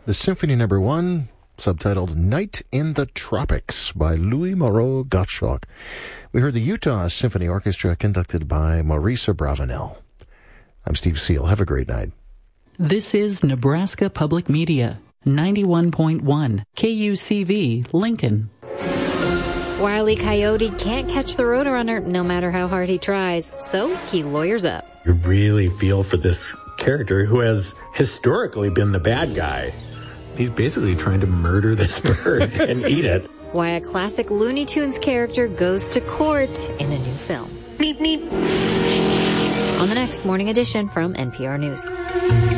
the Symphony No. 1, subtitled Night in the Tropics by Louis Moreau Gottschalk. We heard the Utah Symphony Orchestra conducted by Maurice Abravanel. I'm Steve Seal. Have a great night. This is Nebraska Public Media, 91.1 KUCV, Lincoln. Wile E. Coyote can't catch the Roadrunner no matter how hard he tries, so he lawyers up. You really feel for this character who has historically been the bad guy. He's basically trying to murder this bird and eat it. Why a classic Looney Tunes character goes to court in a new film. Meep, meep. On the next Morning Edition from NPR News.